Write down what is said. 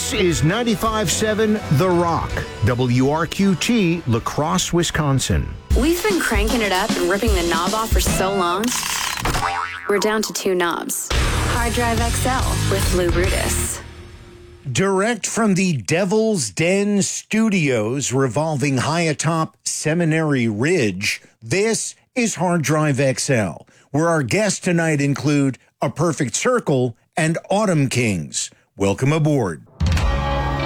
This is 95.7 The Rock, WRQT, La Crosse, Wisconsin. We've been cranking it up and ripping the knob off for so long, we're down to 2 knobs. Hard Drive XL with Lou Brutus. Direct from the Devil's Den Studios revolving high atop Seminary Ridge, this is Hard Drive XL, where our guests tonight include A Perfect Circle and Autumn Kings. Welcome aboard.